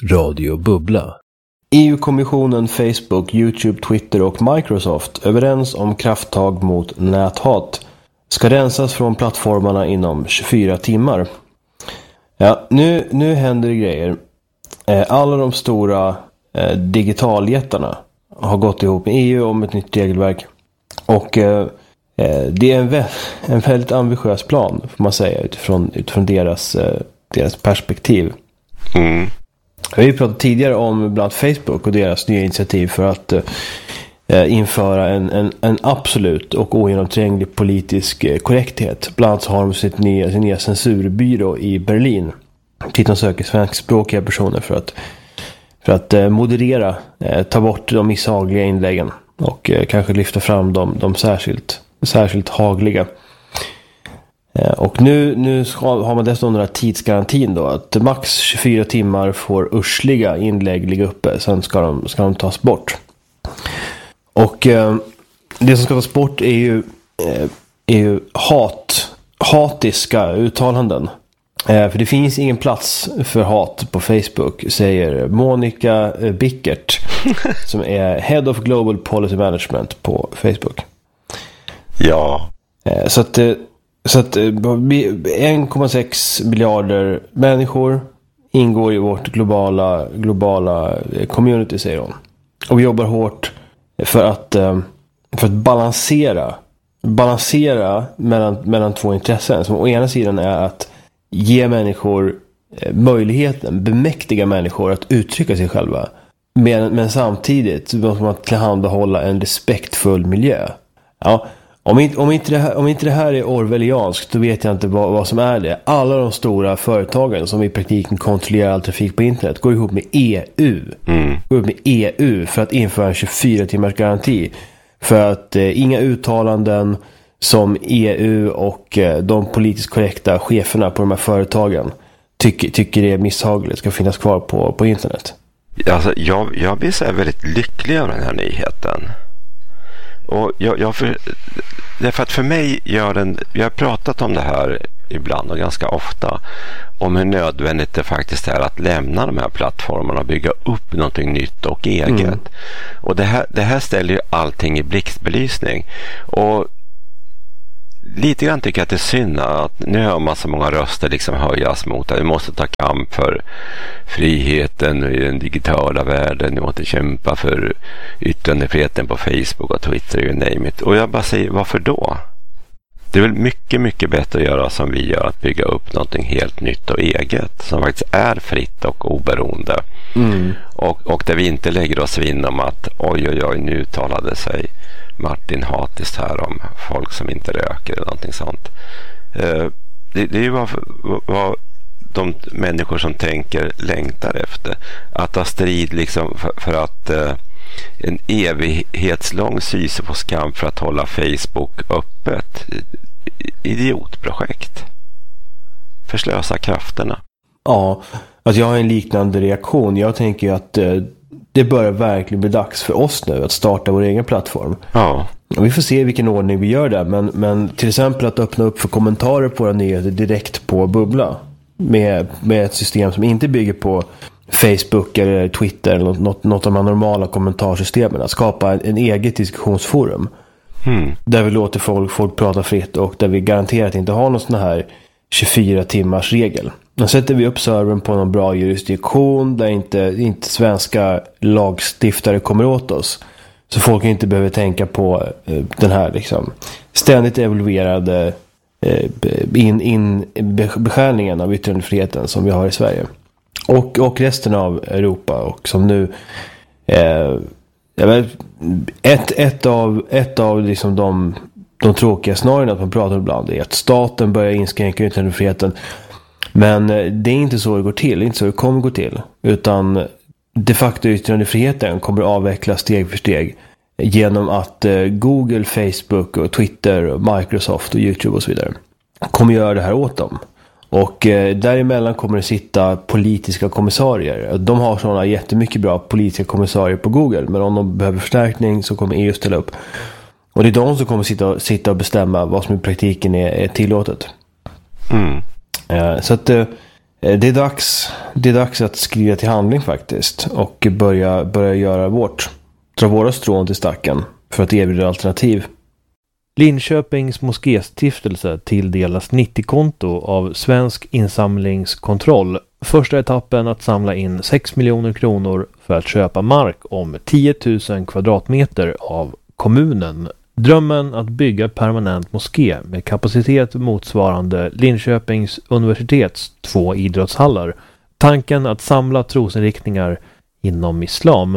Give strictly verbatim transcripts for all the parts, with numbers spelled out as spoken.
Radio Bubbla. E U-kommissionen, Facebook, YouTube, Twitter och Microsoft överens om krafttag mot näthat. Ska rensas från plattformarna inom tjugofyra timmar. Ja, nu, nu händer det grejer. Alla de stora eh, digitaljättarna har gått ihop med E U om ett nytt regelverk. Och eh, det är en, vä- en väldigt ambitiös plan, får man säga, utifrån, utifrån deras, eh, deras perspektiv. Mm. Vi har ju pratat tidigare om bland annat Facebook och deras nya initiativ för att eh, införa en, en, en absolut och ogenomtränglig politisk eh, korrekthet. Bland annat så har de sitt nya, sin nya censurbyrå i Berlin. Dit de söker svenskspråkiga personer för att, för att eh, moderera, eh, ta bort de misshagliga inläggen och eh, kanske lyfta fram de, de särskilt, särskilt hagliga. Och nu, nu har man dessutom den här tidsgarantin då, att max tjugofyra timmar får ursliga inlägg ligga uppe, sen ska de, ska de tas bort. Och eh, det som ska tas bort är ju, eh, är ju hat, hatiska uttalanden. Eh, för det finns ingen plats för hat på Facebook, säger Monica Bickert som är Head of Global Policy Management på Facebook. Ja. Eh, så att Så att en komma sex miljarder människor ingår i vårt globala, globala community, säger hon. Och vi jobbar hårt för att, för att balansera, balansera mellan, mellan två intressen. Som å ena sidan är att ge människor möjligheten, bemäktiga människor att uttrycka sig själva. Men, men samtidigt måste man tillhandahålla en respektfull miljö. Ja. Om inte, om, inte det här, om inte det här är orwellianskt, då vet jag inte vad, vad som är det. Alla de stora företagen som i praktiken kontrollerar all trafik på internet går ihop med E U. Mm. Går ihop med E U för att införa en tjugofyra timmars garanti. För att eh, inga uttalanden som E U och eh, de politiskt korrekta cheferna på de här företagen tycker, tycker det är misshagligt ska finnas kvar på, på internet. Alltså, jag, jag blir så här väldigt lycklig av den här nyheten. Och jag, jag för, därför att för mig gör den, jag har pratat om det här ibland och ganska ofta, om hur nödvändigt det faktiskt är att lämna de här plattformarna och bygga upp någonting nytt och eget. Mm. Och det här, det här ställer ju allting i blixtbelysning. Och lite grann tycker jag att det är synd att nu har man så många röster liksom höjas mot att vi måste ta kamp för friheten i den digitala världen, vi måste kämpa för yttrandefriheten på Facebook och Twitter, you name it. Och jag bara säger, varför då? Det är väl mycket, mycket bättre att göra som vi gör, att bygga upp någonting helt nytt och eget som faktiskt är fritt och oberoende. Mm. Och, och där vi inte lägger oss vinn om att oj, oj, oj, nu talade sig Martin hatiskt här om folk som inte röker eller någonting sånt. Eh, det, det är ju vad, vad de människor som tänker längtar efter. Att ha strid liksom för, för att eh, en evighetslång Sisyfos-kamp för att hålla Facebook öppet. Idiotprojekt. Förslösa krafterna. Ja, alltså jag har en liknande reaktion. Jag tänker att eh, det börjar verkligen bli dags för oss nu att starta vår egen plattform. Ja. Och vi får se vilken ordning vi gör där. Men, men till exempel att öppna upp för kommentarer på våra nyheter direkt på Bubbla. Med, med ett system som inte bygger på Facebook eller Twitter eller något, något av de normala kommentarsystemen. Att skapa en, en eget diskussionsforum. Mm. Där vi låter folk, folk prata fritt och där vi garanterat inte har någon sån här tjugofyra timmars regel. Då sätter vi upp servern på någon bra jurisdiktion där inte, inte svenska lagstiftare kommer åt oss. Så folk inte behöver tänka på eh, den här liksom, ständigt evolverade eh, in, in, beskärningen av yttrandefriheten som vi har i Sverige. Och, och resten av Europa. Och som nu eh, jag vet, ett, ett av, ett av liksom de, de tråkiga scenarierna att man pratar ibland är att staten börjar inskränka yttrandefriheten. Men det är inte så det går till. Det är inte så det kommer gå till. Utan de facto yttrandefriheten kommer att avvecklas steg för steg. Genom att Google, Facebook och Twitter och Microsoft och YouTube och så vidare kommer göra det här åt dem. Och eh, däremellan kommer det sitta politiska kommissarier. De har sådana jättemycket bra politiska kommissarier på Google. Men om de behöver förstärkning så kommer E U ställa upp. Och det är de som kommer sitta, sitta och bestämma vad som i praktiken är, är tillåtet. Mm. Eh, så att eh, det är dags. det är dags att skriva till handling faktiskt. Och börja, börja göra vårt. Dra våra strån till stacken för att erbjuda alternativ. Linköpings moskéstiftelse tilldelas nittio-konto av Svensk insamlingskontroll. Första etappen att samla in sex miljoner kronor för att köpa mark om tio tusen kvadratmeter av kommunen. Drömmen att bygga permanent moské med kapacitet motsvarande Linköpings universitets två idrottshallar. Tanken att samla trosinriktningar inom islam.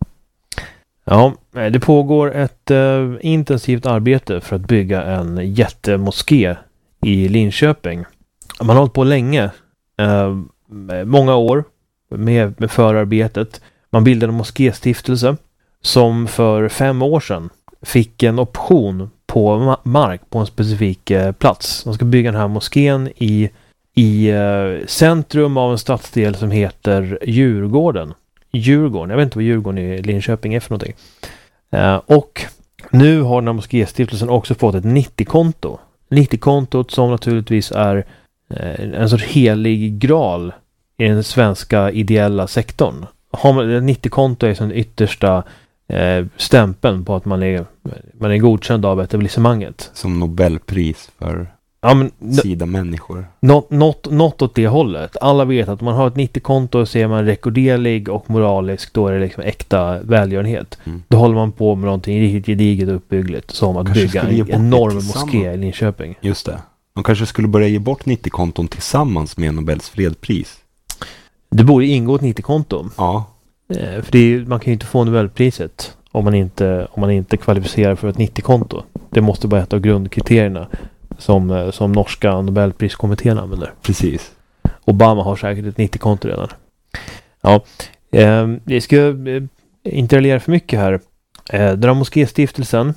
Ja, det pågår ett eh, intensivt arbete för att bygga en jättemoské i Linköping. Man har hållit på länge, eh, många år med, med förarbetet. Man bildade en moskéstiftelse som för fem år sedan fick en option på ma- mark på en specifik eh, plats. De ska bygga den här moskén i, i eh, centrum av en stadsdel som heter Djurgården. Djurgården, jag vet inte vad Djurgården i Linköping är för någonting. Eh, och nu har den här moskéstiftelsen också fått ett nittio-konto. nittio-kontot som naturligtvis är eh, en sorts helig graal i den svenska ideella sektorn. Har man, nittio-konto är som den yttersta eh, stämpeln på att man är, man är godkänd av etablissemanget. Som Nobelpris för ja, men, sida människor. Något, något, något åt det hållet. Alla vet att om man har ett nittio-konto så är man rekorderlig och moralisk. Då är det liksom äkta välgörenhet. Mm. Då håller man på med någonting riktigt gediget och uppbyggligt. Som att kanske bygga en enorm moské i Linköping. Just det. De kanske skulle börja ge bort nittio-konton tillsammans med Nobels fredspris. Det borde ingå ett nittio-konto. Ja. Eh, för det är, man kan ju inte få Nobelpriset om man inte, om man inte kvalificerar för ett nittio-konto. Det måste vara ett av grundkriterierna. Som, som norska Nobelpriskommittén använder. Precis. Obama har säkert ett nittio-konto redan. Ja, eh, vi ska eh, inte reagera för mycket här. Eh, den här moskéstiftelsen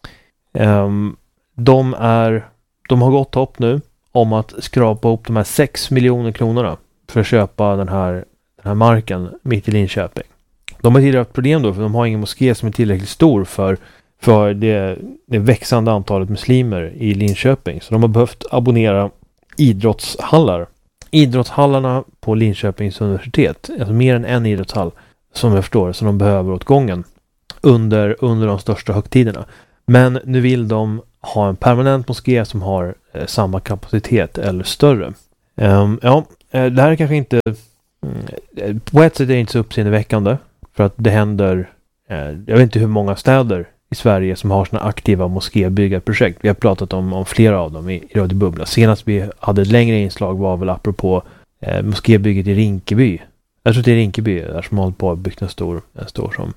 eh, de, är, de har gått hopp nu om att skrapa upp de här sex miljoner kronorna för att köpa den här, den här marken mitt i Linköping. De har tidigare haft problem då för de har ingen moské som är tillräckligt stor för för det, det växande antalet muslimer i Linköping. Så de har behövt abonnera idrottshallar. Idrottshallarna på Linköpings universitet, alltså mer än en idrottshall som jag förstår, som de behöver åt gången under, under de största högtiderna. Men nu vill de ha en permanent moské som har eh, samma kapacitet eller större. Um, ja, det här är kanske inte mm, på ett sätt är det inte så uppseendeväckande för att det händer, eh, jag vet inte hur många städer i Sverige som har såna aktiva moskébyggarprojekt. Vi har pratat om, om flera av dem i, i Radio Bubbla. Senast vi hade ett längre inslag var väl apropå eh, moskébygget i Rinkeby. Jag tror det är Rinkeby där som håller på att bygga en stor, en stor som.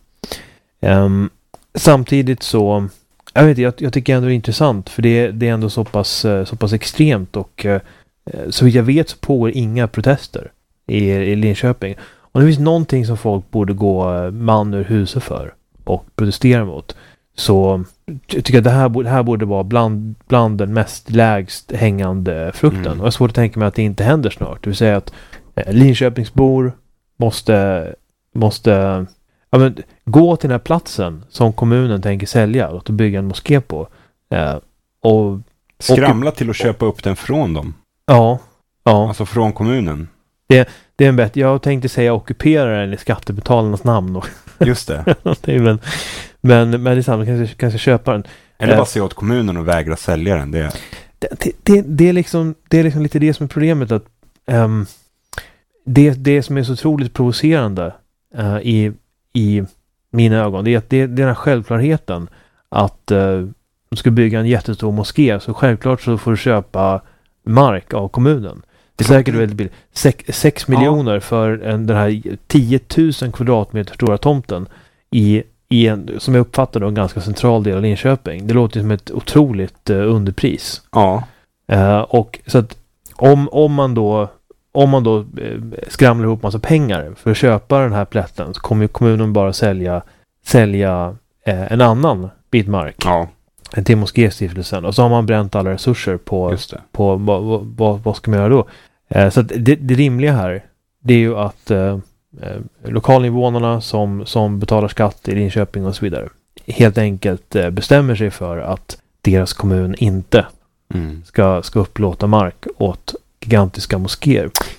Um, samtidigt så jag vet jag, jag tycker ändå det är intressant för det, det är ändå så pass, så pass extremt och eh, så vitt jag vet så pågår inga protester i, i Linköping. Och det finns någonting som folk borde gå man ur huset för och protestera mot. Så jag tycker att det här, det här borde vara bland, bland den mest lägst hängande frukten. Mm. Och jag har svårt att tänka mig att det inte händer snart. Det vill säga att eh, Linköpingsbor måste, måste ja, men, gå till den här platsen som kommunen tänker sälja och bygga en moské på. Eh, och, Skramla och, till att köpa upp den från dem. Ja. ja. Alltså från kommunen. Det, det är en bättre. Jag tänkte säga ockupera den i skattebetalarnas namn. Och just det. men, men, men det är samma, kanske, kanske köpa den. Eller bara se åt kommunen och vägra sälja den. Det, det, det, det, är, liksom, det är liksom lite det som är problemet. Att, um, det, det som är så otroligt provocerande uh, i, i mina ögon, det är att det, det är den här självklarheten att uh, de ska bygga en jättestor moské. Så självklart så får du köpa mark av kommunen. Det är säkert väldigt billigt. Sex, sex miljoner ja. För en, den här tio tusen kvadratmeter stora tomten i, i en, som jag uppfattar då, en ganska central del av Linköping. Det låter som ett otroligt uh, underpris. Ja. Uh, och så att om, om man då om man då uh, skramlar ihop massa pengar för att köpa den här plätten så kommer kommunen bara sälja sälja uh, en annan bit mark. Ja. Till moskéstiftelsen. Och så har man bränt alla resurser på, på vad, vad, vad ska man göra då? Eh, så att det, det rimliga här det är ju att eh, lokalinvånarna som, som betalar skatt i Linköping och så vidare helt enkelt eh, bestämmer sig för att deras kommun inte mm. ska, ska upplåta mark åt gigantiska moskéer.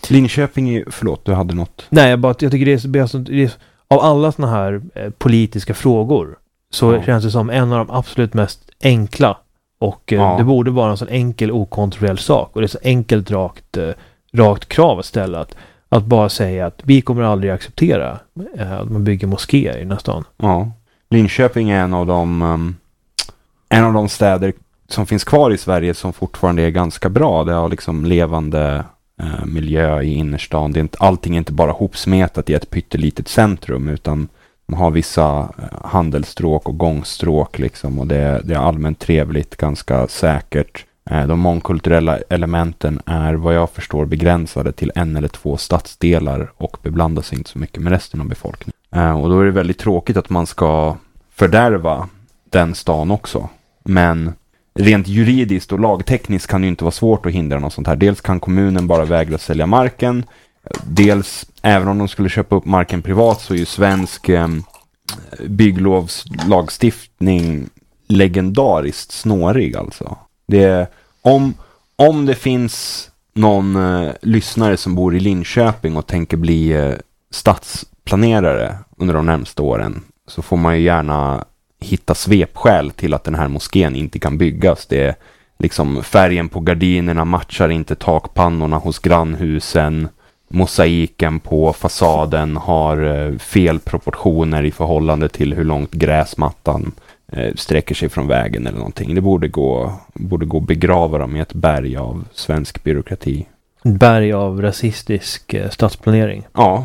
Linköping är, förlåt, du hade något. Nej, jag, bara, jag tycker det är, så, det är, så, det är av alla såna här eh, politiska frågor så Ja. känns det som en av de absolut mest enkla. Och eh, Ja. det borde vara en sån enkel, okontroversiell sak. Och det är så enkelt, rakt, eh, rakt krav att ställa. Att, att bara säga att vi kommer aldrig acceptera eh, att man bygger moskéer i den här stan. Ja. Linköping är en av de um, en av de städer som finns kvar i Sverige som fortfarande är ganska bra. Det har liksom levande uh, miljö i innerstan. Det är inte, allting är inte bara hopsmetat i ett pyttelitet centrum, utan de har vissa uh, handelsstråk och gångstråk liksom, och det, det är allmänt trevligt, ganska säkert. Uh, de mångkulturella elementen är vad jag förstår begränsade till en eller två stadsdelar och beblandar sig inte så mycket med resten av befolkningen. Uh, och då är det väldigt tråkigt att man ska fördärva den stan också. Men rent juridiskt och lagtekniskt kan det ju inte vara svårt att hindra något sånt här. Dels kan kommunen bara vägra sälja marken. Dels, även om de skulle köpa upp marken privat, så är ju svensk eh, bygglovslagstiftning legendariskt snårig alltså. Det, om, om det finns någon eh, lyssnare som bor i Linköping och tänker bli eh, stadsplanerare under de närmaste åren, så får man ju gärna hitta svepskäl till att den här moskén inte kan byggas. Det är liksom färgen på gardinerna matchar inte takpannorna hos grannhusen. Mosaiken på fasaden har eh, fel proportioner i förhållande till hur långt gräsmattan eh, sträcker sig från vägen eller någonting. Det borde gå, borde gå begrava dem i ett berg av svensk byråkrati. Ett berg av rasistisk eh, stadsplanering. Ja.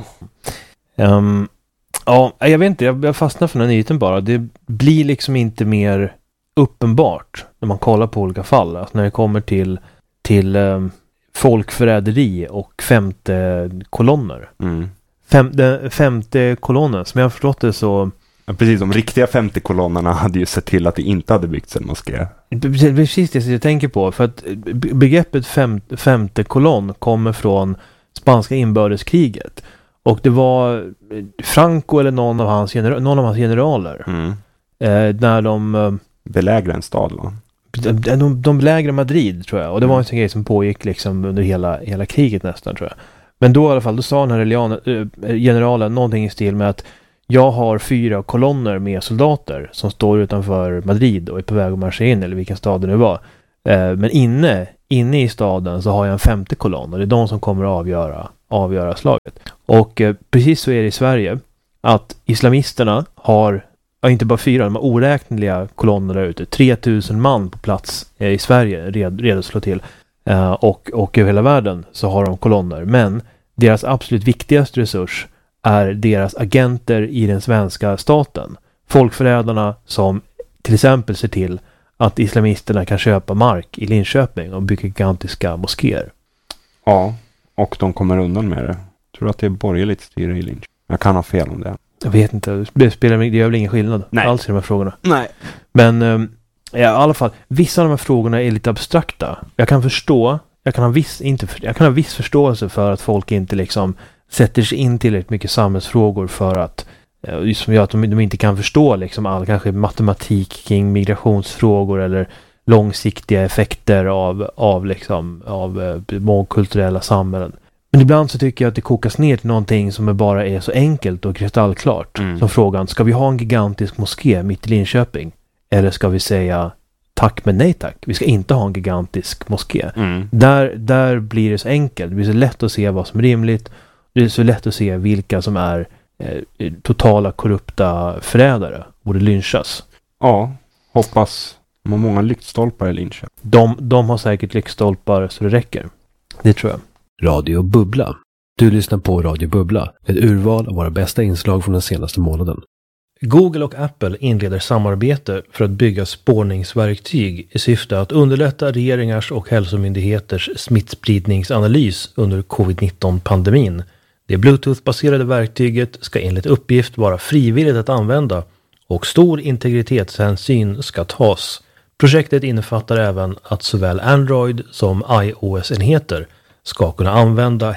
Um, ja, jag vet inte. Jag, jag fastnar för den här nyheten bara. Det blir liksom inte mer uppenbart när man kollar på olika fall. Alltså när det kommer till, till um, folkförräderi och femte kolonner. Mm. Fem, den femte kolonnen, som jag har förstått det så... Ja, precis, de riktiga femte kolonnerna hade ju sett till att det inte hade byggts en moské. Precis det jag tänker på. För att begreppet fem, femte kolonn kommer från spanska inbördeskriget. Och det var Franco eller någon av hans, genera- någon av hans generaler. Mm. Eh, när de... Eh, Belägra en stad, va? de, de, de belägrade Madrid, tror jag. Och det var en sån grej som pågick liksom under hela, hela kriget nästan, tror jag. Men då i alla fall, då sa den här religion, äh, generalen någonting i stil med att jag har fyra kolonner med soldater som står utanför Madrid och är på väg att marscha in, eller vilken stad det nu var. Eh, men inne, inne i staden så har jag en femte kolonn, och det är de som kommer att avgöra, avgöra slaget. Och eh, precis så är det i Sverige, att islamisterna har, ja, inte bara fyra, de har oräkneliga kolonner där ute. tre tusen man på plats eh, i Sverige red, redo att slå till. Uh, och, och över hela världen så har de kolonner. Men deras absolut viktigaste resurs är deras agenter i den svenska staten. Folkförrädarna som till exempel ser till att islamisterna kan köpa mark i Linköping och bygga gigantiska moskéer. Ja, och de kommer undan med det. Jag tror att det är borgerligt styre i Linköping. Jag kan ha fel om det. Jag vet inte, det, spelar, det gör väl ingen skillnad. Nej. Alls i de här frågorna. Nej. Men um, ja, i alla fall, vissa av de här frågorna är lite abstrakta. Jag kan förstå, jag kan ha viss, inte, jag kan ha viss förståelse för att folk inte liksom sätter sig in tillräckligt mycket samhällsfrågor för att, eh, som gör att de, de inte kan förstå liksom all kanske matematik kring migrationsfrågor eller långsiktiga effekter av, av liksom, av eh, mångkulturella samhällen. Men ibland så tycker jag att det kokas ner till någonting som är bara är så enkelt och kristallklart. Mm. Som frågan, ska vi ha en gigantisk moské mitt i Linköping? Eller ska vi säga tack men nej tack? Vi ska inte ha en gigantisk moské. Mm. Där, där blir det så enkelt. Det blir så lätt att se vad som är rimligt. Det är så lätt att se vilka som är eh, totala korrupta förrädare. Borde lynchas. Ja, hoppas. De har många lyktstolpar i Linköping. De, de har säkert lyktstolpar så det räcker. Det tror jag. Radio Bubbla. Du lyssnar på Radio Bubbla. Ett urval av våra bästa inslag från den senaste månaden. Google och Apple inleder samarbete för att bygga spårningsverktyg i syfte att underlätta regeringars och hälsomyndigheters smittspridningsanalys under covid nitton-pandemin. Det Bluetooth-baserade verktyget ska enligt uppgift vara frivilligt att använda och stor integritetshänsyn ska tas. Projektet innefattar även att såväl Android som iOS-enheter ska kunna använda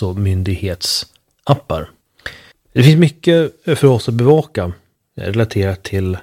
hälsomyndighetsappar. Det finns mycket för oss att bevaka relaterat till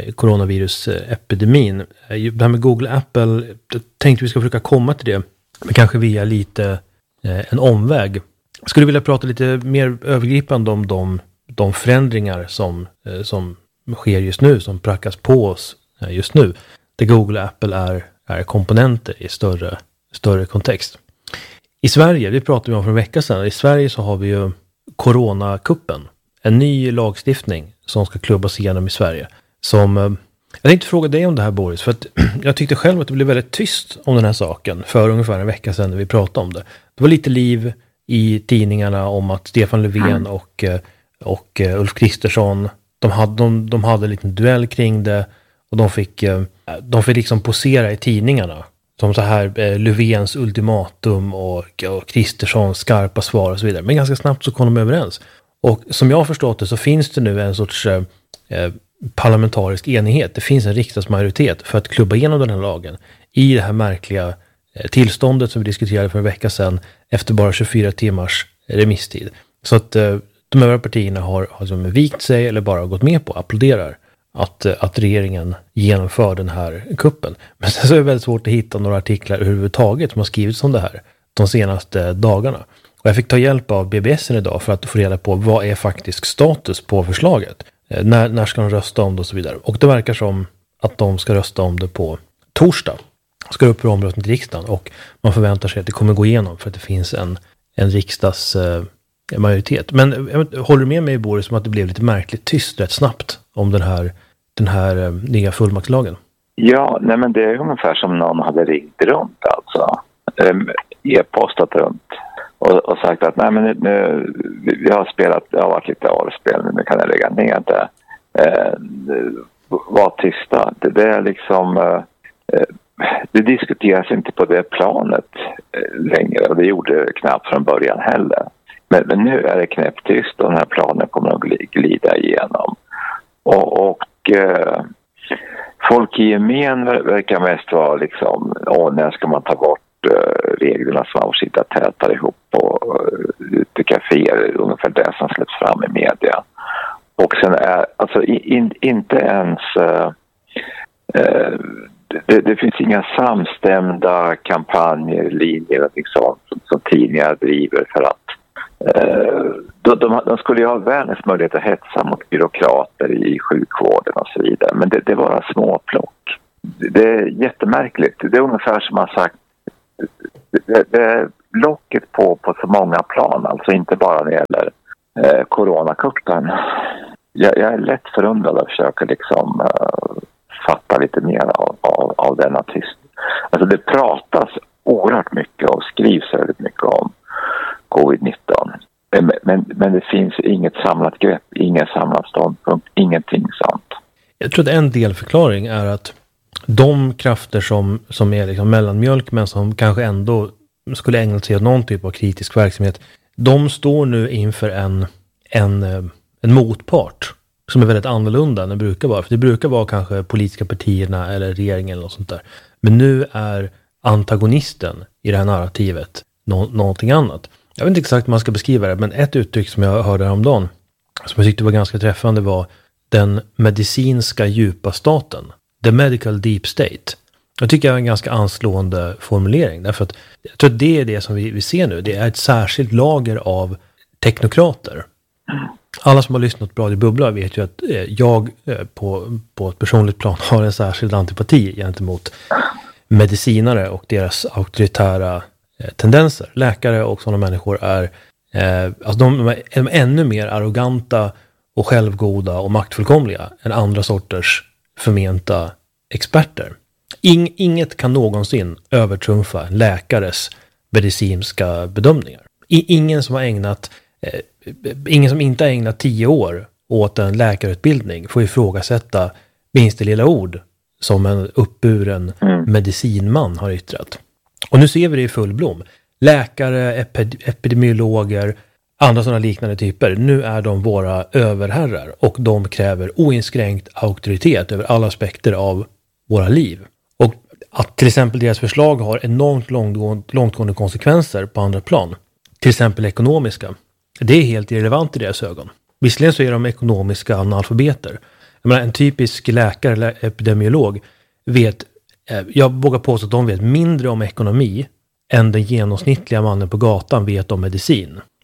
coronavirusepidemin. Det här med Google och Apple, jag tänkte vi ska försöka komma till det, men kanske via lite en omväg. Jag skulle vilja prata lite mer övergripande om de, de förändringar som, eh, som sker just nu, som prackas på oss eh, just nu. Där Google och Apple är, är komponenter i större, större kontext. I Sverige, vi pratade om för en vecka sedan, i Sverige så har vi ju coronakuppen. En ny lagstiftning som ska klubbas igenom i Sverige. Som, eh, jag tänkte fråga dig om det här, Boris, för att jag tyckte själv att det blev väldigt tyst om den här saken för ungefär en vecka sedan när vi pratade om det. Det var lite liv i tidningarna om att Stefan Löfven och, och Ulf Kristersson, de hade, de, de hade en liten duell kring det och de fick, de fick liksom posera i tidningarna som så här Löfvens ultimatum och, och Kristerssons skarpa svar och så vidare. Men ganska snabbt så kom de överens. Och som jag har förstått det så finns det nu en sorts eh, parlamentarisk enighet. Det finns en riksdagsmajoritet för att klubba igenom den här lagen i det här märkliga tillståndet som vi diskuterade för en vecka sedan efter bara tjugofyra timmars remisstid. Så att eh, de övriga partierna har alltså vikt sig eller bara gått med på, applåderar att, att regeringen genomför den här kuppen. Men sen så är det väldigt svårt att hitta några artiklar överhuvudtaget som har skrivits om det här de senaste dagarna. Och jag fick ta hjälp av B B S idag för att få reda på vad är faktisk status på förslaget. Eh, när, när ska de rösta om det och så vidare. Och det verkar som att de ska rösta om det på torsdag. Ska upp för omröstning till riksdagen och man förväntar sig att det kommer gå igenom för att det finns en, en riksdagsmajoritet. Eh, Men jag, håller du med mig, Boris, om att det blev lite märkligt tyst rätt snabbt om den här, den här eh, nya fullmaktslagen? Ja, nej men det är ungefär som någon hade ringt runt alltså. Um, e-postat runt och, och sagt att nej men nu, nu vi har spelat, det har varit lite avspel, nu kan jag lägga ner det. Uh, var tysta. Det, det är liksom... Uh, uh, Det diskuteras inte på det planet längre och det gjorde det knappt från början heller. Men, men nu är det knäpptyst och den här planen kommer att glida igenom. Och, och eh, folk i gemen verkar mest vara liksom, åh, när ska man ta bort eh, reglerna som man får sitta tätare ihop och uh, ute kaféer, ungefär det som släpps fram i media. Och sen är, alltså in, inte ens... Eh, eh, Det, det finns inga samstämda kampanjer, linjer och sånt som, som tidningar driver för att eh, de, de, de skulle ju ha världens möjlighet att hetsa mot byråkrater i sjukvården och så vidare. Men det, det var bara småplock. Det, det är jättemärkligt. Det är ungefär som man sagt, det, det är locket på, på så många plan, alltså inte bara när det gäller eh, coronakuppen. Jag, jag är lätt förundrad att försöka liksom... Eh, fatta lite mer av, av, av denna tyst. Alltså det pratas oerhört mycket och skrivs väldigt mycket om covid nitton. Men, men, men det finns inget samlat grepp, ingen samlad ståndpunkt, ingenting sånt. Jag tror att en delförklaring är att de krafter som, som är liksom mellanmjölk men som kanske ändå skulle ägna sig åt någon typ av kritisk verksamhet, de står nu inför en, en, en motpart som är väldigt annorlunda än det brukar vara. För det brukar vara kanske politiska partierna eller regeringen eller något sånt där. Men nu är antagonisten i det här narrativet nå- någonting annat. Jag vet inte exakt hur man ska beskriva det, men ett uttryck som jag hörde häromdagen som jag tyckte var ganska träffande var den medicinska djupa staten. The medical deep state. Jag tycker det är en ganska anslående formulering. Därför att jag tror att det är det som vi, vi ser nu. Det är ett särskilt lager av teknokrater. Alla som har lyssnat på Radio Bubbla vet ju att jag på, på ett personligt plan har en särskild antipati gentemot medicinare och deras auktoritära tendenser. Läkare och sådana människor är, eh, alltså de är ännu mer arroganta och självgoda och maktfullkomliga än andra sorters förmenta experter. In, inget kan någonsin övertrumfa läkares medicinska bedömningar. I, ingen som har ägnat eh, ingen som inte har ägnat tio år åt en läkarutbildning får ifrågasätta minst det lilla ord som en uppburen medicinman har yttrat. Och nu ser vi det i full blom. Läkare, epid- epidemiologer, andra sådana liknande typer, nu är de våra överherrar och de kräver oinskränkt auktoritet över alla aspekter av våra liv. Och att till exempel deras förslag har enormt långtgående, långtgående konsekvenser på andra plan, till exempel ekonomiska, det är helt irrelevant i deras ögon. Visserligen så är de ekonomiska analfabeter. Jag menar, en typisk läkare eller epidemiolog vet, jag vågar påstå att de vet mindre om ekonomi än den genomsnittliga mannen på gatan vet om medicin.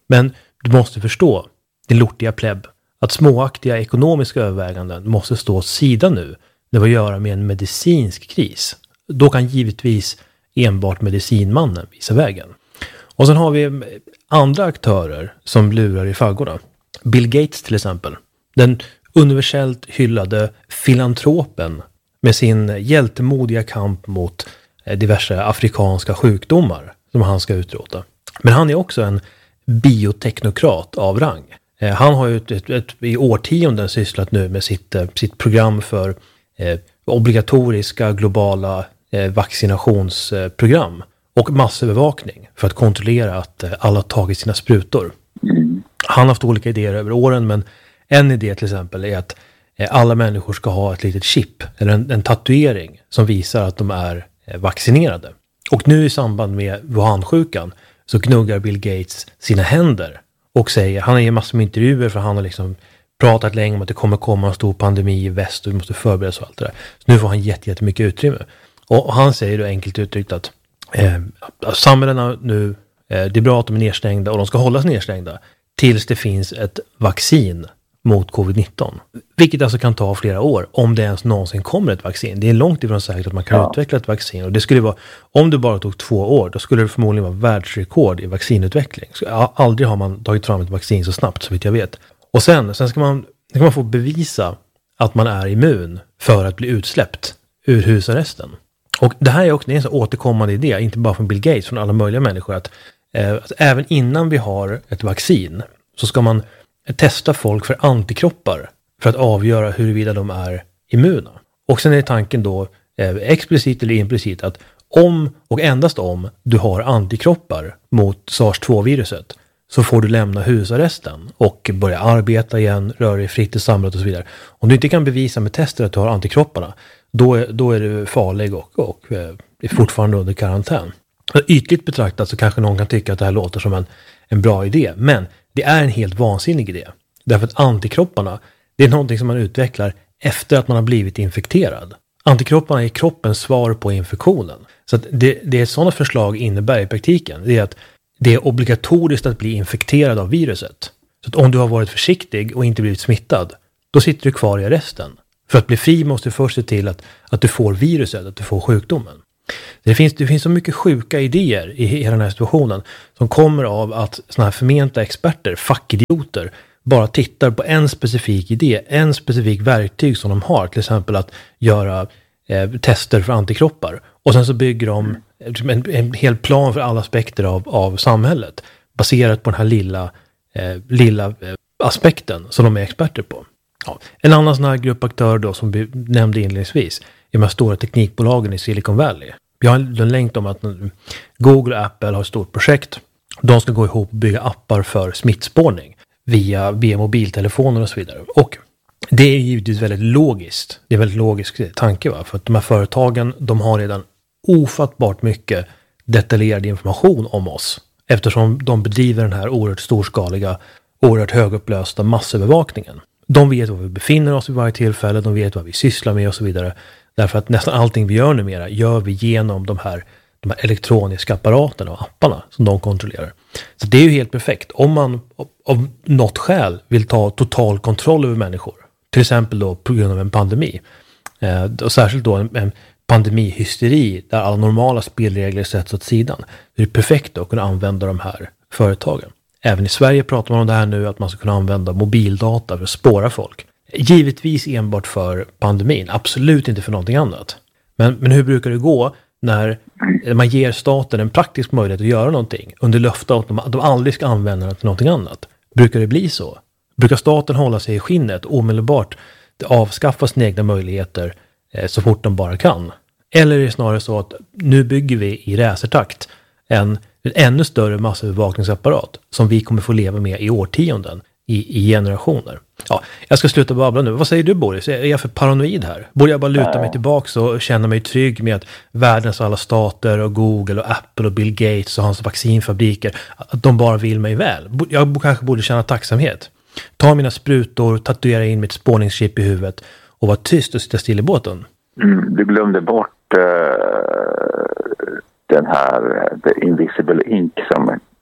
Men du måste förstå, din lortiga plebb, att småaktiga ekonomiska överväganden måste stå åt sidan nu när vi har att göra med en medicinsk kris. Då kan givetvis enbart medicinmannen visa vägen. Och sen har vi andra aktörer som lurar i faggorna. Bill Gates till exempel. Den universellt hyllade filantropen med sin hjältemodiga kamp mot diverse afrikanska sjukdomar som han ska utrota. Men han är också en bioteknokrat av rang. Han har ju ett, ett, ett, i årtionden sysslat nu med sitt, sitt program för eh, obligatoriska globala eh, vaccinationsprogram och massövervakning för att kontrollera att eh, alla tagit sina sprutor. Han har haft olika idéer över åren, men en idé till exempel är att eh, alla människor ska ha ett litet chip eller en, en tatuering som visar att de är eh, vaccinerade. Och nu i samband med Wuhan-sjukan så gnuggar Bill Gates sina händer och säger, han har ju massor med intervjuer för han har liksom pratat länge om att det kommer komma en stor pandemi i väst och vi måste förbereda oss och allt det där. Så nu får han jätte, jättemycket utrymme. Och, och han säger då enkelt uttryckt att eh, samhällena nu, eh, det är bra att de är nedstängda och de ska hållas nedstängda tills det finns ett vaccin mot covid nitton. Vilket alltså kan ta flera år om det ens någonsin kommer ett vaccin. Det är långt ifrån säkert att man kan ja. utveckla ett vaccin. Och det skulle vara, om det bara tog två år, då skulle det förmodligen vara världsrekord i vaccinutveckling. Så aldrig har man tagit fram ett vaccin så snabbt, så vitt jag vet. Och sen, sen ska man, ska man få bevisa att man är immun för att bli utsläppt ur husarresten. Och det här är också en så återkommande idé, inte bara från Bill Gates, från alla möjliga människor, att, eh, att även innan vi har ett vaccin så ska man testa folk för antikroppar för att avgöra huruvida de är immuna. Och sen är tanken då eh, explicit eller implicit att om och endast om du har antikroppar mot SARS två-viruset så får du lämna husarresten och börja arbeta igen, röra dig fritt i samhället och så vidare. Om du inte kan bevisa med tester att du har antikropparna, då är, då är du farlig och, och eh, är fortfarande under karantän. Ytligt betraktat så kanske någon kan tycka att det här låter som en, en bra idé, men det är en helt vansinnig idé. Därför att antikropparna, det är någonting som man utvecklar efter att man har blivit infekterad. Antikropparna är kroppens svar på infektionen. Så att det, det sådana förslag innebär i praktiken, det är att det är obligatoriskt att bli infekterad av viruset. Så att om du har varit försiktig och inte blivit smittad, då sitter du kvar i arresten. För att bli fri måste du först se till att, att du får viruset, att du får sjukdomen. Det finns, det finns så mycket sjuka idéer i hela den här situationen som kommer av att såna här förmenta experter, fackidioter, bara tittar på en specifik idé, en specifik verktyg som de har, till exempel att göra eh, tester för antikroppar. Och sen så bygger de en, en hel plan för alla aspekter av, av samhället baserat på den här lilla, eh, lilla eh, aspekten som de är experter på. Ja. En annan sån här grupp aktörer då som vi nämnde inledningsvis är de här stora teknikbolagen i Silicon Valley. Vi har en länk om att Google och Apple har ett stort projekt. De ska gå ihop och bygga appar för smittspårning via, via mobiltelefoner och så vidare. Och det är givetvis väldigt logiskt. Det är en väldigt logisk tanke, va? För att de här företagen, de har redan ofattbart mycket detaljerad information om oss. Eftersom de bedriver den här oerhört storskaliga, oerhört högupplösta massövervakningen. De vet var vi befinner oss vid varje tillfälle, de vet vad vi sysslar med och så vidare. Därför att nästan allting vi gör numera gör vi genom de här, de här elektroniska apparaterna och apparna som de kontrollerar. Så det är ju helt perfekt. Om man av något skäl vill ta total kontroll över människor, till exempel då på grund av en pandemi, eh, och särskilt då en, en pandemihysteri där alla normala spelregler sätts åt sidan, det är perfekt att kunna använda de här företagen. Även i Sverige pratar man om det här nu, att man ska kunna använda mobildata för att spåra folk. Givetvis enbart för pandemin, absolut inte för någonting annat. Men, men hur brukar det gå när man ger staten en praktisk möjlighet att göra någonting under löfte att de, att de aldrig ska använda det till någonting annat? Brukar det bli så? Brukar staten hålla sig i skinnet och omedelbart avskaffa sina egna möjligheter eh, så fort de bara kan? Eller är det snarare så att nu bygger vi i racertakt en, en ännu större massövervakningsapparat som vi kommer få leva med i årtionden, i, i generationer? Ja, jag ska sluta babbla nu. Vad säger du, Boris? Är jag för paranoid här? Borde jag bara luta mig tillbaka och känna mig trygg med att världens alla stater och Google och Apple och Bill Gates och hans vaccinfabriker, att de bara vill mig väl? Jag kanske borde känna tacksamhet. Ta mina sprutor, tatuera in mitt spårningschip i huvudet och vara tyst och sitta still i båten. Mm, du glömde bort uh, den här The Invisible Ink som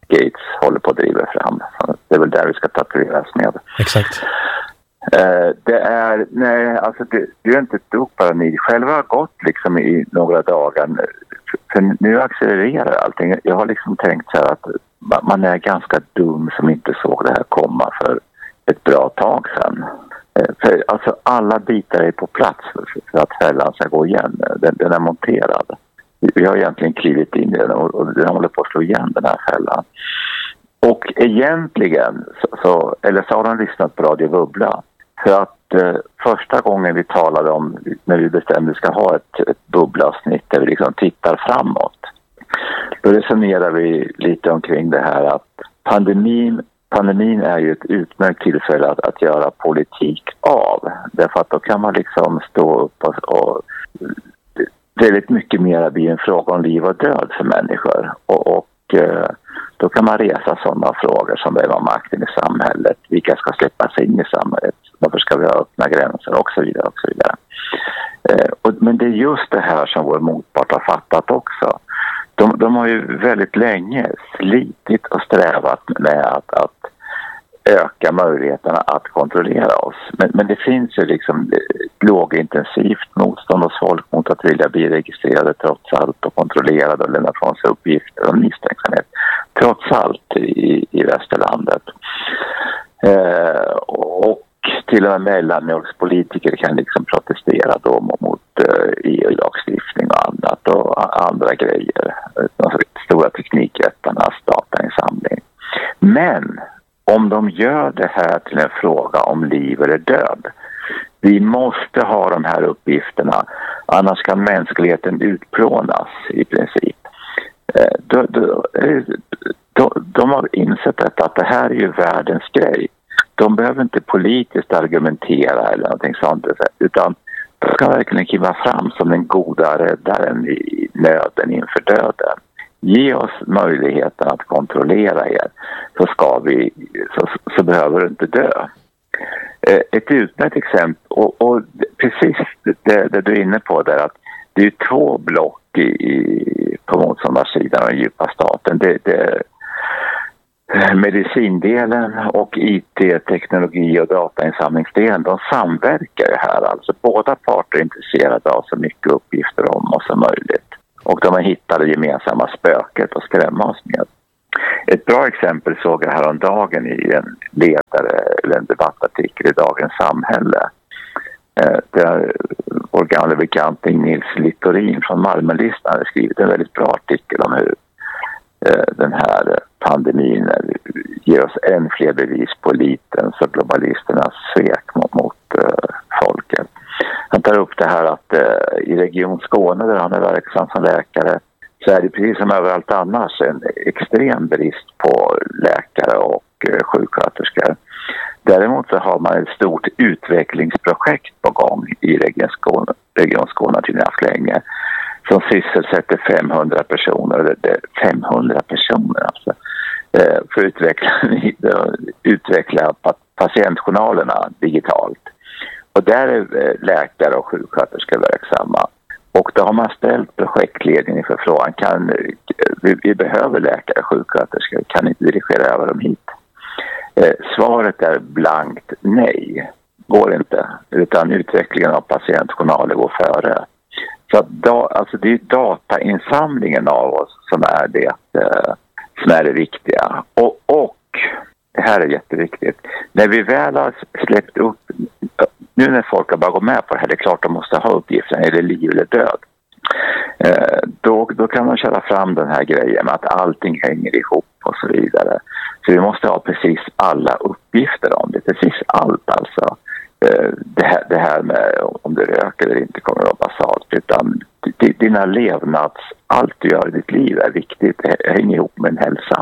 Gates håller på att driva fram. Så det är väl där vi ska tatueras med. Exakt. Uh, det är, nej, alltså det, det är inte ett dugg paranoid. Själva har gått liksom i några dagar. För nu accelererar allting. Jag har liksom tänkt så här att man är ganska dum som inte såg det här komma för ett bra tag sedan. För alltså alla bitar är på plats för att fällan ska gå igen. Den, den är monterad. Vi har egentligen klivit in i den och den håller på att slå igen den här fällan. Och egentligen så, så eller så har de lyssnat på Radio Bubbla. För att eh, första gången vi talade om när vi bestämde att vi ska ha ett, ett bubblavsnitt där vi liksom tittar framåt. Då resonerar vi lite omkring det här att pandemin Pandemin är ju ett utmärkt tillfälle att, att göra politik av. Därför att då kan man liksom stå upp och, och väldigt mycket mer bli en fråga om liv och död för människor. Och, och då kan man resa sådana frågor som vem har makten i samhället, vilka ska släppas in i samhället, varför ska vi ha öppna gränser och så vidare och så vidare. Och, men det är just det här som vår motpart har fattat också. De, de har ju väldigt länge slitit och strävat med att, att öka möjligheterna att kontrollera oss. Men, men det finns ju liksom lågintensivt motstånd hos folk mot att vilja bli registrerade trots allt och kontrollerade och lämna från sig uppgifter och misstänksamhet. Trots allt i, i västerlandet. Eh, och till och med mellanmjölkspolitiker kan liksom protestera då mot uh, E U-lagstiftning och annat och andra grejer. De stora teknikjättarnas datainsamling. Men om de gör det här till en fråga om liv eller död, vi måste ha de här uppgifterna, annars kan mänskligheten utplånas i princip. Uh, de, de, de, de har insett detta, att det här är ju världens grej. De behöver inte politiskt argumentera eller någonting sånt, utan de ska verkligen kliva fram som den goda räddaren i nöden inför döden. Ge oss möjligheten att kontrollera er, så ska vi, så, så behöver du inte dö. Ett utmärkt exempel, och, och precis det, det du är inne på där, att det är två block i, på motståndarsidan av den djupa staten. Det, det medicindelen och I T, teknologi och datainsamlingsdelen, de samverkar ju här. Alltså båda parter är intresserade av så mycket uppgifter om oss som möjligt. Och de har hittat det gemensamma spöket och skrämma oss med. Ett bra exempel såg jag häromdagen i en ledare eller en debattartikel i Dagens Samhälle. Där vår gamla bekanting Nils Littorin från Malmölistan hade skrivit en väldigt bra artikel om hur den här pandemin ger oss än fler bevis på elitens och globalisternas svek mot, mot uh, folket. Han tar upp det här att uh, i Region Skåne, där han är verksam som läkare, så är det precis som överallt annars en extrem brist på läkare och uh, sjuksköterskor. Däremot så har man ett stort utvecklingsprojekt på gång i Region Skåne, Region Skåne till haft länge, som sysselsätter femhundra personer, femhundra personer alltså, för att utveckla, utveckla patientjournalerna digitalt. Och där är läkare och sjuksköterskor verksamma. Och då har man ställt projektledningen för frågan, kan, vi, vi behöver läkare och sjuksköterskor, kan inte dirigera över dem hit? Svaret är blankt nej, går inte, utan utvecklingen av patientjournaler går före. Så att da, alltså det är datainsamlingen av oss som är det, eh, som är det viktiga. Och, och, det här är jätteviktigt, när vi väl har släppt upp, nu när folk har bara gått med på det här, det är klart de måste ha uppgiften, är det liv eller död? Eh, då, då kan man köra fram den här grejen med att allting hänger ihop och så vidare. Så vi måste ha precis alla uppgifter om det, precis allt alltså. Det här, det här med om du röker eller inte kommer att vara basalt, utan dina levnads, allt du gör i ditt liv är viktigt, det hänger ihop med en hälsa.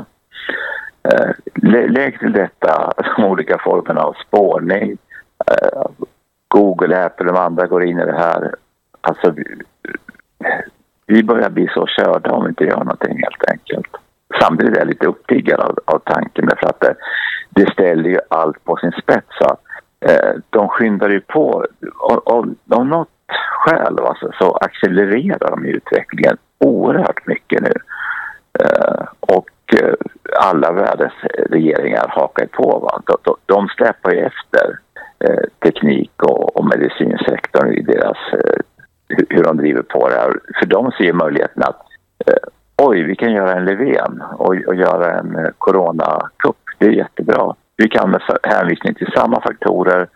Lägg till detta de olika formerna av spårning, Google, Apple och de andra går in i det här. Alltså vi börjar bli så körda om vi inte gör någonting helt enkelt. Samtidigt är jag lite upptiggad av, av tanken, därför att det, det ställer ju allt på sin spets. Så de skyndar ju på, av något skäl alltså, så accelererar de utvecklingen oerhört mycket nu. Och alla världens regeringar hakar på. Va? De, de, de släpar ju efter eh, teknik och, och medicinsektorn i deras, eh, hur de driver på det här. För de ser möjligheten att eh, oj, vi kan göra en Löfven och, och göra en eh, coronakupp. Det är jättebra. Vi kan med hänvisning till samma faktorer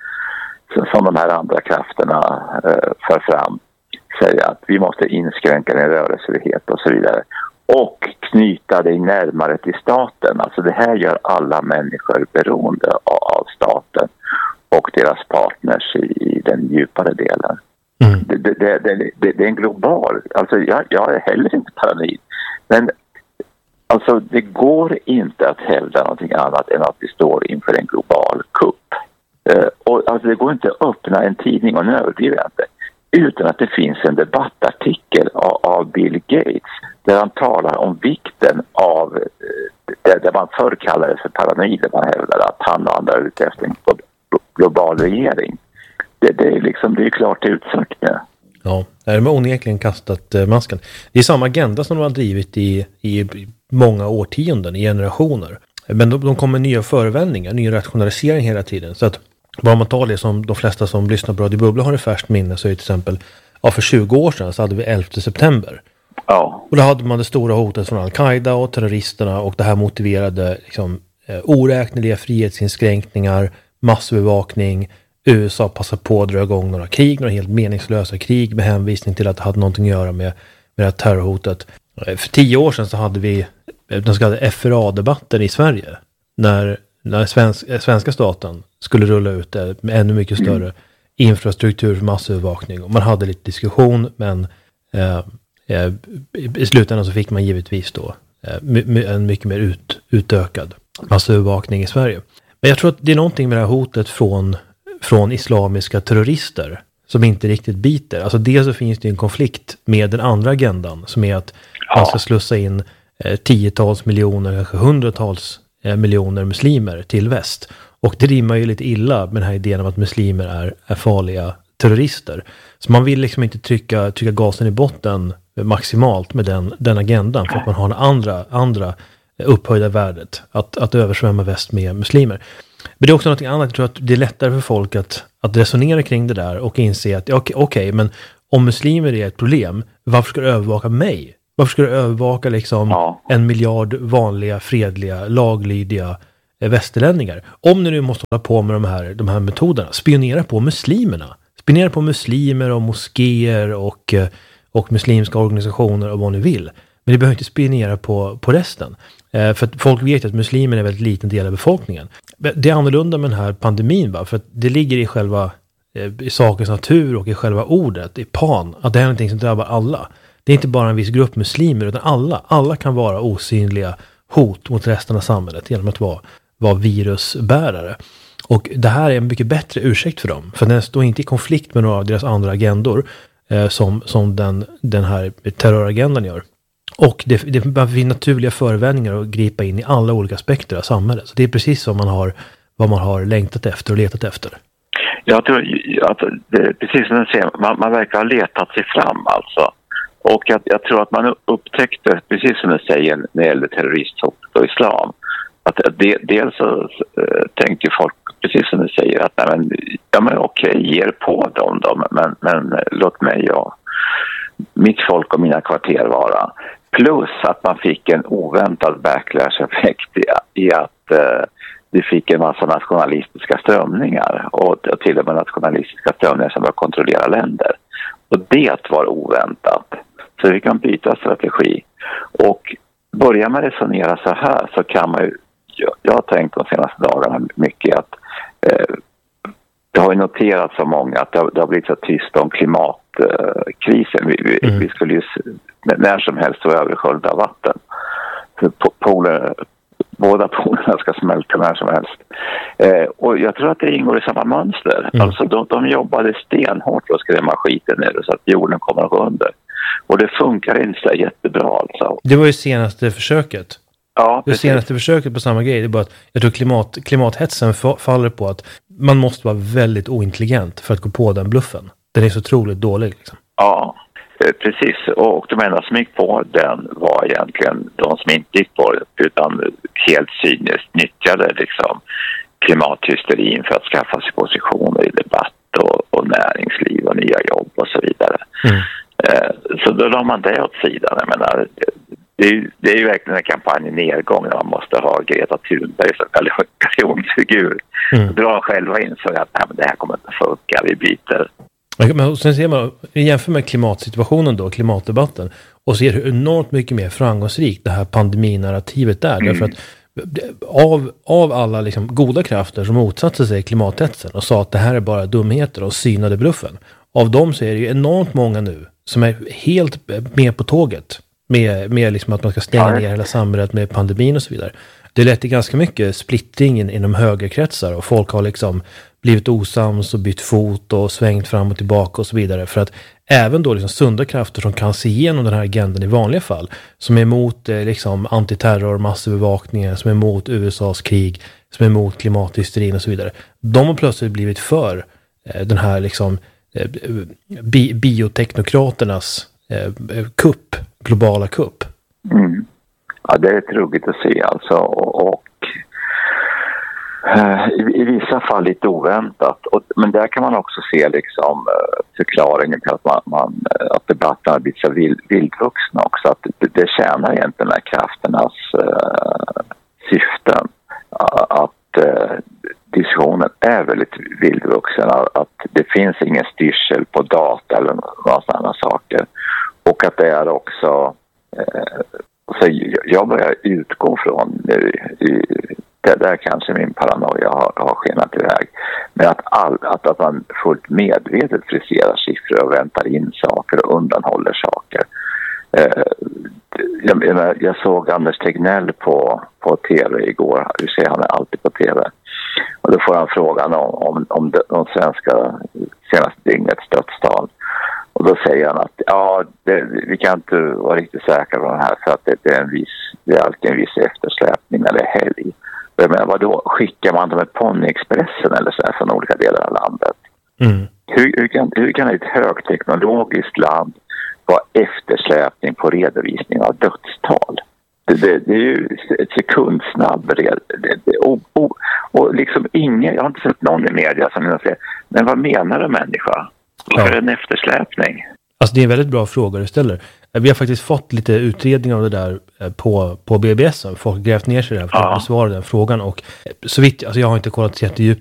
som de här andra krafterna eh, för fram säga att vi måste inskränka den rörelsefrihet och så vidare. Och knyta det närmare till staten. Alltså det här gör alla människor beroende av staten och deras partners i den djupare delen. Mm. Det, det, det, det, det är en global... Alltså jag, jag är heller inte paranoid. Men alltså det går inte att hävda någonting annat än att vi står inför en global kupp. Uh, och alltså det går inte att öppna en tidning, och nu överdriver jag inte, utan att det finns en debattartikel av, av Bill Gates där han talar om vikten av det, där man förr kallade för paranoid, där man hävdade att han och andra är ute efter en global regering. Det, det är liksom, det är klart utsagt nu. Ja, de har onekligen kastat eh, masken. Det är samma agenda som de har drivit i, i många årtionden, i generationer. Men de, de kommer med nya förevändningar, nya rationalisering hela tiden. Så att bara man tar det som de flesta som lyssnar på Radio Bubbla har i färskt minne, så är det till exempel, ja, för tjugo år sedan så hade vi elfte september. Ja. Och då hade man det stora hotet från Al-Qaida och terroristerna, och det här motiverade liksom, eh, oräkneliga frihetsinskränkningar, massbevakning. U S A passade på att dra igång några krig, några helt meningslösa krig med hänvisning till att det hade någonting att göra med, med det här terrorhotet. För tio år sedan så hade vi den så kallade F R A-debatten i Sverige. När, när svensk, svenska staten skulle rulla ut det med ännu mycket större mm. infrastruktur för massövervakning. Och man hade lite diskussion, men eh, eh, i slutändan så fick man givetvis då eh, my, en mycket mer ut, utökad massövervakning i Sverige. Men jag tror att det är någonting med det här hotet från, från islamiska terrorister som inte riktigt biter. Alltså dels så finns det en konflikt med den andra agendan, som är att ja. man ska slussa in eh, tiotals miljoner, kanske hundratals eh, miljoner muslimer till väst. Och det rimmar ju lite illa med den här idén om att muslimer är, är farliga terrorister. Så man vill liksom inte trycka, trycka gasen i botten maximalt med den, den agendan, för att man har en andra, andra upphöjda värdet att, att översvämma väst med muslimer. Men det är också något annat. Jag tror att det är lättare för folk att, att resonera kring det där och inse att okej, okay, men om muslimer är ett problem, varför ska du övervaka mig? Varför ska du övervaka liksom ja. en miljard vanliga, fredliga, laglydiga eh, västerlänningar? Om ni nu måste hålla på med de här, de här metoderna, spionera på muslimerna. Spionera på muslimer och moskéer och, och muslimska organisationer och vad ni vill. Men ni behöver inte spionera på, på resten. Eh, för att folk vet att muslimer är en väldigt liten del av befolkningen. Det är annorlunda med den här pandemin, va? För att det ligger i själva eh, i sakens natur och i själva ordet, i pan, att det är någonting som drabbar alla. Det är inte bara en viss grupp muslimer, utan alla. Alla kan vara osynliga hot mot resten av samhället genom att vara, vara virusbärare. Och det här är en mycket bättre ursäkt för dem. För den står inte i konflikt med några av deras andra agendor eh, som, som den, den här terroragendan gör. Och det, det finns naturliga förevändningar att gripa in i alla olika aspekter av samhället. Så det är precis som man har, vad man har längtat efter och letat efter. Jag tror att det är precis som du säger, man, man verkar ha letat sig fram alltså. Och jag, jag tror att man upptäckte, precis som du säger när det gäller terroristhot och islam, att det, dels så äh, tänkte folk, precis som du säger, att nej, men, ja men okej, ger på dem, dem men, men låt mig och mitt folk och mina kvarter vara. Plus att man fick en oväntad backlash-effekt i, i att eh, vi fick en massa nationalistiska strömningar och, och till och med nationalistiska strömningar som var kontrollera länder. Och det var oväntat. Så vi kan byta strategi. Och börja med att resonera så här, så kan man ju, jag, jag har tänkt de senaste dagarna mycket att eh, det har ju noterats så många att det har, det har blivit så tyst om klimatkrisen. Vi, vi, mm. vi skulle ju när som helst vara översköljda av vatten. För poler, båda polerna ska smälta när som helst. Eh, och jag tror att det ingår i samma mönster. Mm. Alltså de, de jobbade stenhårt för att skrämma skiten ner så att jorden kommer att gå under. Och det funkar inte så jättebra alltså. Det var ju senaste försöket. Ja, det senaste försöket på samma grej. Det är bara att jag tror klimat, klimathetsen faller på att man måste vara väldigt ointelligent för att gå på den bluffen. Den är så otroligt dålig liksom. Ja, Precis, och de enda som gick på den var egentligen de som inte gick på det, utan helt cyniskt nyttjade liksom klimathysterin för att skaffa sig positioner i debatt och, och näringsliv och nya jobb och så vidare. Mm. Så då la man det åt sidan. Jag menar, det, är ju, det är ju verkligen en kampanj i nedgång när man måste ha Greta Thunberg som religionsfigur. Mm. Då drar de själva insåg att nej, men det här kommer inte att funka, vi byter. Men sen ser man, jämför med klimatsituationen då, klimatdebatten, och ser hur enormt mycket mer framgångsrikt det här pandeminarrativet är. Mm. Därför att av, av alla liksom goda krafter som motsatte sig klimathetsen och sa att det här är bara dumheter och synade bluffen, av dem så är det ju enormt många nu som är helt med på tåget med, med liksom att man ska stänga ner hela samhället med pandemin och så vidare. Det lät till ganska mycket splittring inom högerkretsar och folk har liksom blivit osams och bytt fot och svängt fram och tillbaka och så vidare, för att även då liksom sunda krafter som kan se igenom den här agendan i vanliga fall, som är emot eh, liksom antiterror, massövervakningar, som är emot U S A:s krig, som är emot klimathysterin och så vidare, de har plötsligt blivit för eh, den här liksom eh, bi- bioteknokraternas eh, kupp, globala kupp. Mm. Ja, det är truggigt att se alltså, och, och uh, i, i vissa fall lite oväntat, och, men där kan man också se liksom uh, förklaringen till att, man, man, uh, att debatten har blivit så vild, vildvuxna också, att det, det tjänar egentligen de här krafternas uh, syften, uh, att uh, diskussionen är väldigt vildvuxen, att det finns ingen styrsel på data eller några sådana saker, och att det är också uh, så jag börjar utgå från nu, det där kanske min paranoia har, har skenat iväg, men att, all, att, att man fullt medvetet friserar siffror och väntar in saker och undanhåller saker. Eh, jag, jag, jag såg Anders Tegnell på, på tv igår, du ser han är alltid på tv, och då får han frågan om, om, om de, de svenska senaste dygnets dödstal. Och då säger han att ja, det, vi kan inte vara riktigt säkra på den här, för att det, det, är en viss, det är alltid en viss eftersläpning när det är helg. Och jag menar, vad då? Skickar man dem med Ponyexpressen eller så här från olika delar av landet? Mm. Hur, hur, kan, hur kan ett högteknologiskt land vara eftersläpning på redovisning av dödstal? Det, det, det är ju ett sekundsnabb red, det, det, och, och, och liksom ingen, jag har inte sett någon i media som säger, men vad menar du människa? Vad är en eftersläpning? Alltså det är en väldigt bra fråga du ställer. Vi har faktiskt fått lite utredningar av det där på, på B B S. Folk har grävt ner sig där för att ja. besvara den frågan. Och så vitt, alltså jag har inte kollat jättedjupt